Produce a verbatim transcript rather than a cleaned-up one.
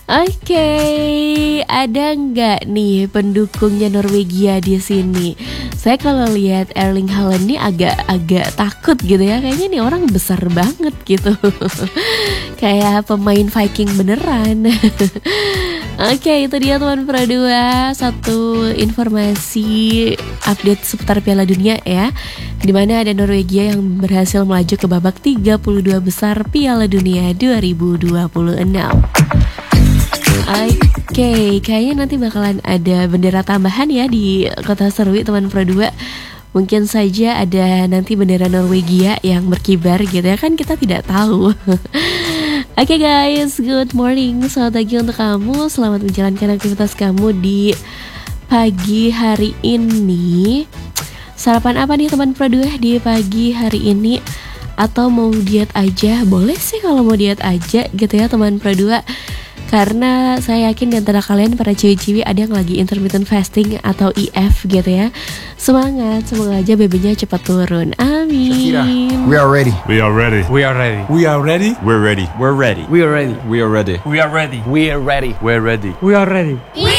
Oke, ada nggak nih pendukungnya Norwegia di sini? Saya kalau lihat Erling Haaland nih agak-agak takut gitu ya. Kayaknya nih orang besar banget gitu. Kayak pemain Viking beneran. Oke, itu dia teman Pro dua, satu informasi update seputar Piala Dunia ya, dimana ada Norwegia yang berhasil melaju ke babak tiga puluh dua besar Piala Dunia dua ribu dua puluh enam. Oke, okay, kayaknya nanti bakalan ada bendera tambahan ya di Kota Serui teman Pro dua. Mungkin saja ada nanti bendera Norwegia yang berkibar gitu ya, kan kita tidak tahu. Oke okay guys, good morning, selamat pagi untuk kamu. Selamat menjalankan aktivitas kamu di pagi hari ini. Sarapan apa nih teman Pro dua di pagi hari ini? Atau mau diet aja? Boleh sih kalau mau diet aja gitu ya teman Pro dua. Karena saya yakin di antara kalian para ciwi-ciwi ada yang lagi intermittent fasting atau I F gitu ya. Semangat, semoga aja babynya cepat turun. Amin. Shakira, we are ready. We are ready. We are ready. We are ready. We're ready. We're ready. We are ready. We are ready. We are ready. We are ready. We're ready. We are ready. We